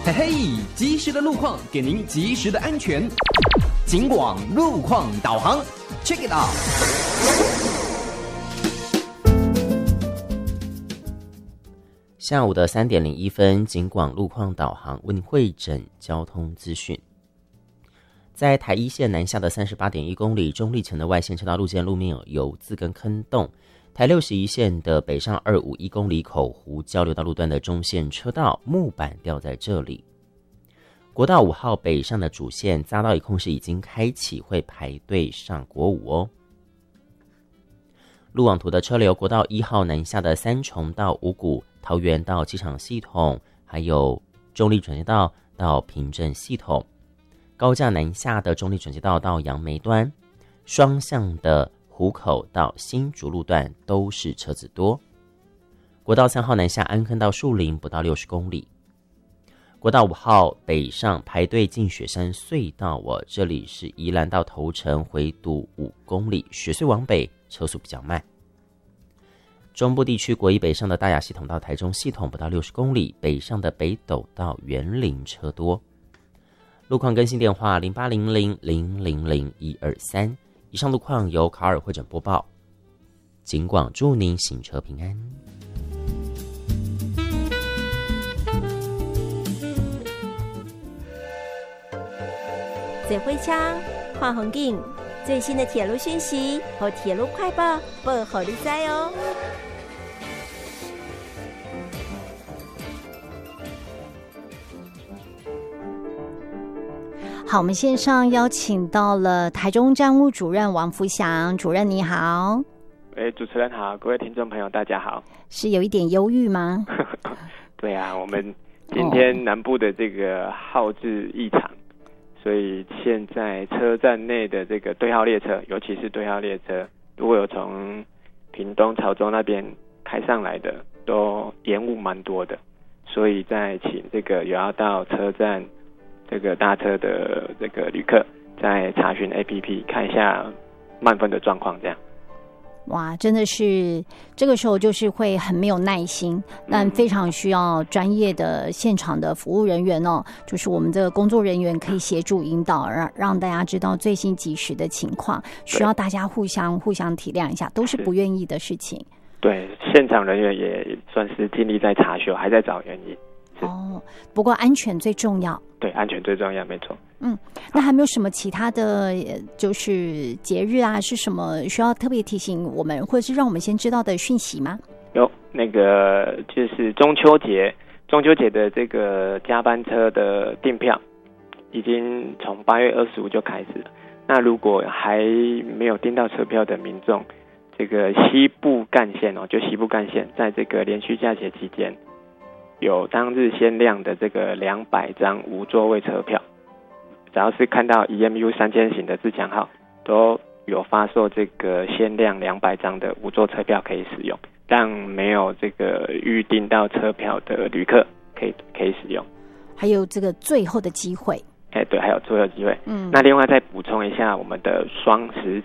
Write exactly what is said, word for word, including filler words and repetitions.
嘿嘿，及时的路况给您及时的安全。警广路况导航 ，check it out。 下午的三点零一分，警广路况导航为您汇整交通资讯。在台一线南下的三十八点一公里中立层的外线车道路线路面有油渍跟坑洞。台六十一线的北上二五一公里口湖交流道路段的中线车道木板掉在这里。国道五号北上的主线匝道一控是已经开启，会排队上国五哦。路网图的车流，国道一号南下的三重到五股、桃园到机场系统，还有中立转接道到平镇系统。高架南下的中立转接道到杨梅端，双向的湖口到新竹路段都是车子多。国道三号南下安坑到树林不到六十公里。国道五号北上排队进雪山隧道，我这里是宜兰到头城回堵五公里，雪隧往北车速比较慢。中部地区国一北上的大雅系统到台中系统不到六十公里，北上的北斗到员林车多。路况更新电话零八零零零零零一二三。以上路况由卡尔会诊播报，警广祝您行车平安。 最会枪看风景，最新的铁路讯息和铁路快报报好你知哦。 好，我们线上邀请到了台中站务主任王福祥主任，你好。 哎，主持人好，各位听众朋友大家好。 是有一点忧郁吗？ 对啊，我们今天南部的这个号志异常，所以现在车站内的这个对号列车，尤其是对号列车，如果有从屏东潮州那边开上来的，都延误蛮多的，所以再请这个有要到车站这个搭车的这个旅客再查询 A P P 看一下慢分的状况，这样。 哇，真的是这个时候就是会很没有耐心，但非常需要专业的现场的服务人员哦，就是我们的工作人员可以协助引导，让让大家知道最新及时的情况，需要大家互相互相体谅一下，都是不愿意的事情。 对，现场人员也算是尽力在查修，还在找原因。 哦，不过安全最重要。 对，安全最重要，没错。 嗯，那还没有什么其他的，就是节日啊，是什么需要特别提醒我们，或者是让我们先知道的讯息吗？ 有，那个就是中秋节，中秋节的这个加班车的订票，已经从八月二十五就开始了。那如果还没有订到车票的民众，这个西部干线哦，就西部干线，在这个连续假期期间，有当日限量的这个两百张无座位车票，只要是看到 E M U 三千型的自强号，都有发售这个限量两百张的无座车票可以使用，但没有这个预订到车票的旅客可以可以使用。 还有这个最后的机会。 哎，对，还有最后机会。嗯，那另外再补充一下，我们的双十